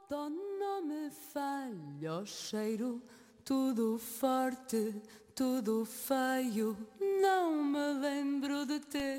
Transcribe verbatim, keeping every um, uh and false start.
Dó não me falha o cheiro, tudo forte, tudo feio, não me lembro de ter.